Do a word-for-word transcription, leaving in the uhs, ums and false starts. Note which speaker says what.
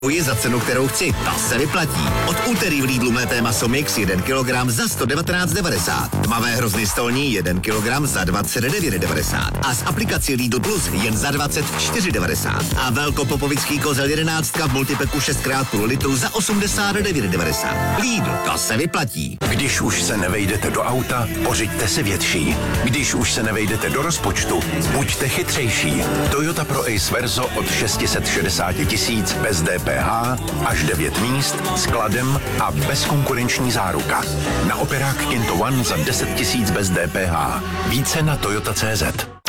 Speaker 1: je za cenu, kterou chci. Ta se vyplatí. Od úterý v Lidlu mlété maso mix jeden kilogram za sto devatenáct devadesát. Tmavé hrozny stolní jeden kilogram za dvacet devět devadesát. A z aplikací Lidl Plus jen za dvacet čtyři devadesát. A velkopopovický kozel jedenáctka v multipeku šest krát půl litru za osmdesát devět devadesát. Lidl, to se vyplatí.
Speaker 2: Když už se nevejdete do auta, pořiďte si větší. Když už se nevejdete do rozpočtu, buďte chytřejší. Toyota Pro Ace Verso od šest set šedesát tisíc bez D P H, až devět míst, skladem a bezkonkurenční záruka. Na operák Kinto One za deset tisíc bez D P H. Více na Toyota tečka cé zet.